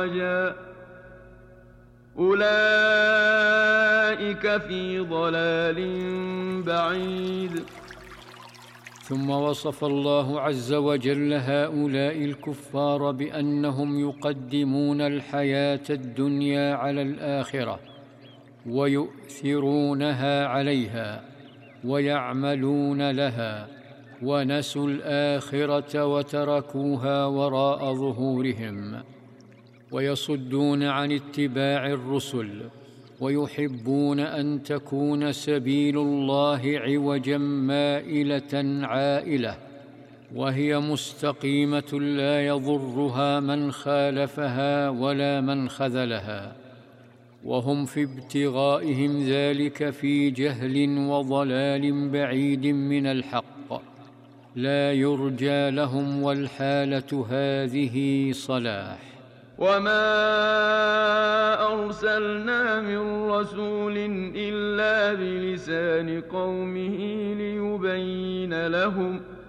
أولئك في ضلال بعيد. ثم وصف الله عز وجل هؤلاء الكفار بأنهم يقدمون الحياة الدنيا على الآخرة ويؤثرونها عليها ويعملون لها، ونسوا الآخرة وتركوها وراء ظهورهم، ويصدون عن اتباع الرسل، ويحبون أن تكون سبيل الله عوجا مائلة عائلة، وهي مستقيمة لا يضرها من خالفها ولا من خذلها، وهم في ابتغائهم ذلك في جهل وضلال بعيد من الحق، لا يرجى لهم والحالة هذه صلاح. وما أرسلنا من رسول إلا بلسان قومه ليبين لهم